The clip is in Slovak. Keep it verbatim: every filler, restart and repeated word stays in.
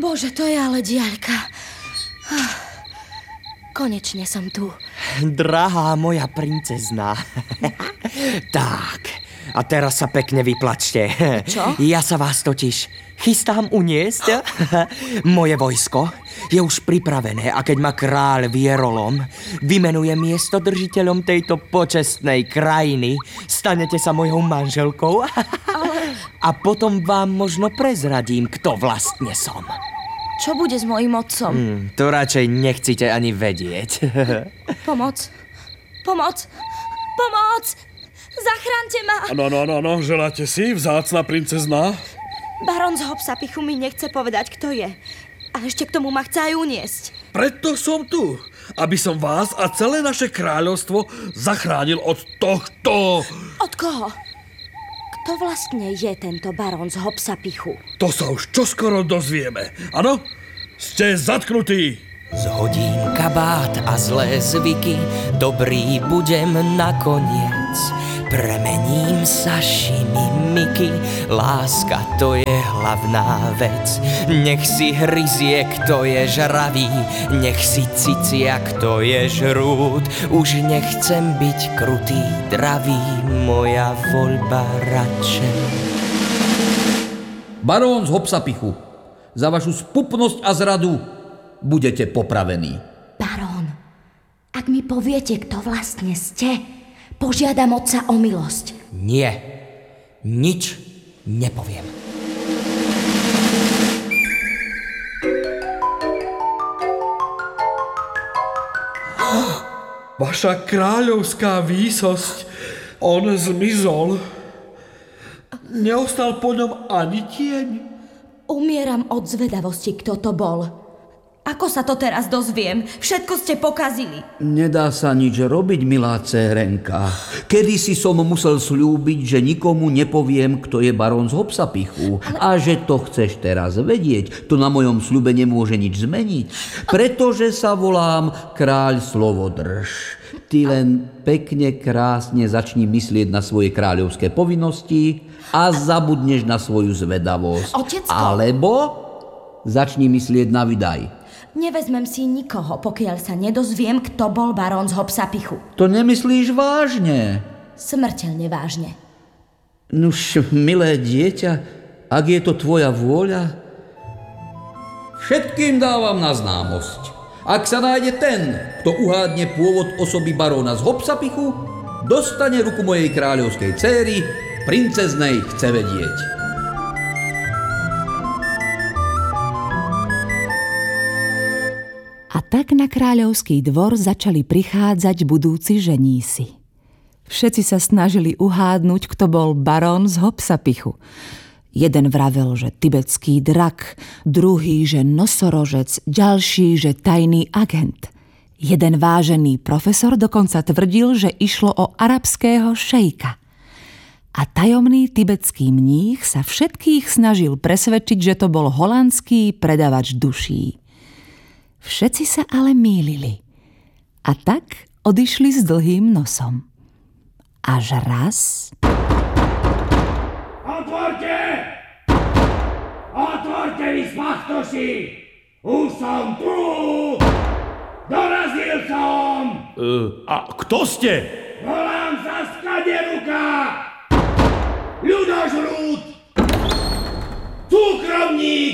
Bože, to je ale diaľka. Konečne som tu. Drahá moja princezná. Tak, a teraz sa pekne vyplačte. Čo? Ja sa vás totiž chystám uniesť. Moje vojsko je už pripravené a keď ma kráľ Vierolom vymenuje miestodržiteľom tejto počestnej krajiny, stanete sa mojou manželkou. Ale... A potom vám možno prezradím, kto vlastne som. Čo bude s mojím otcom? Hmm, to radšej nechcete ani vedieť. Pomoc. Pomoc. Pomoc. Zachránte ma. No, no, no, no, želáte si, vzácna princezná? Baron z Hopsapichu mi nechce povedať, kto je. A ešte k tomu ma chce aj uniesť. Preto som tu, aby som vás a celé naše kráľovstvo zachránil od tohto. Od koho? Kto vlastne je tento baron z Hopsapichu? To sa už čoskoro dozvieme. Áno? Ste zatknutí. Zhodím kabát a zlé zvyky, dobrý budem nakoniec. Premením sa šimimiky, láska to je hlavná vec. Nech si hryzie, kto je žravý, nech si cicia, kto je žrút. Už nechcem byť krutý, dravý, moja voľba radšej. Barón z Hopsapichu, za vašu spupnosť a zradu budete popravení. Barón, ak mi poviete, kto vlastne ste, požiadam otca o milosť. Nie, nič nepoviem. Vaša kráľovská výsosť, on zmizol. Neostal po ňom ani tieň. Umieram od zvedavosti, kto to bol. Ako sa to teraz dozviem? Všetko ste pokazili. Nedá sa nič robiť, milá cérenka. Kedysi som musel sľúbiť, že nikomu nepoviem, kto je barón z Hopsapichu. Ale... A že to chceš teraz vedieť, to na mojom sľube nemôže nič zmeniť. Pretože sa volám kráľ Slovodrž. Ty len pekne, krásne začni myslieť na svoje kráľovské povinnosti a zabudneš na svoju zvedavosť. Otecko. Alebo začni myslieť na vydaj. Nevezmem si nikoho, pokiaľ sa nedozviem, kto bol barón z Hopsapichu. To nemyslíš vážne? Smrteľne vážne. Nuž, milé dieťa, ak je to tvoja vôľa, všetkým dávam na známosť. Ak sa nájde ten, kto uhádne pôvod osoby baróna z Hopsapichu, dostane ruku mojej kráľovskej céry, princeznej chce vedieť. A tak na kráľovský dvor začali prichádzať budúci ženísi. Všetci sa snažili uhádnuť, kto bol barón z Hopsapichu. Jeden vravel, že tibetský drak, druhý, že nosorožec, ďalší, že tajný agent. Jeden vážený profesor dokonca tvrdil, že išlo o arabského šejka. A tajomný tibetský mních sa všetkých snažil presvedčiť, že to bol holandský predavač duší. Všetci sa ale mýlili. A tak odišli s dlhým nosom. Až raz... Otvorte! Otvorte vy, spachtoši! Už som tu! Dorazil som! Uh, a kto ste? Volám sa Skaderuka! Ľudožrút! Cukrovník!